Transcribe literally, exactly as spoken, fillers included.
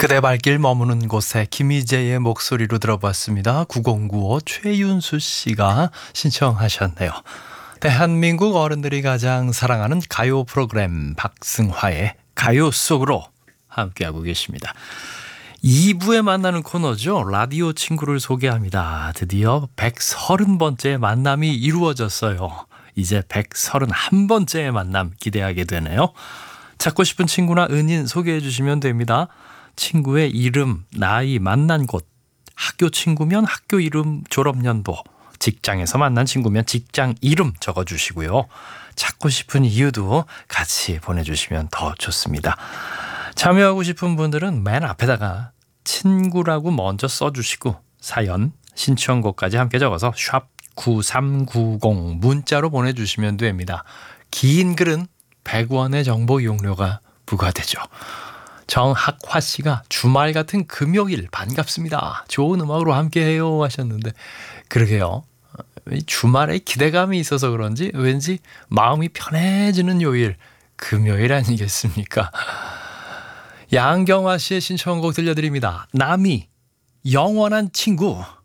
그대 발길 머무는 곳에 김희재의 목소리로 들어봤습니다. 구공구오 최윤수 씨가 신청하셨네요. 대한민국 어른들이 가장 사랑하는 가요 프로그램 박승화의 가요 속으로 함께하고 계십니다. 이 부에 만나는 코너죠. 라디오 친구를 소개합니다. 드디어 백삼십 번째 만남이 이루어졌어요. 이제 백삼십일 번째 만남 기대하게 되네요. 찾고 싶은 친구나 은인 소개해 주시면 됩니다. 친구의 이름, 나이, 만난 곳, 학교 친구면 학교 이름, 졸업연도, 직장에서 만난 친구면 직장 이름 적어주시고요. 찾고 싶은 이유도 같이 보내주시면 더 좋습니다. 참여하고 싶은 분들은 맨 앞에다가 친구라고 먼저 써주시고 사연, 신청곡까지 함께 적어서 샵 구삼구공 문자로 보내주시면 됩니다. 긴 글은 백 원의 정보 이용료가 부과되죠. 정학화 씨가 주말 같은 금요일 반갑습니다. 좋은 음악으로 함께해요 하셨는데 그러게요. 주말에 기대감이 있어서 그런지 왠지 마음이 편해지는 요일 금요일 아니겠습니까? 양경화 씨의 신청곡 들려드립니다. 남이 영원한 친구.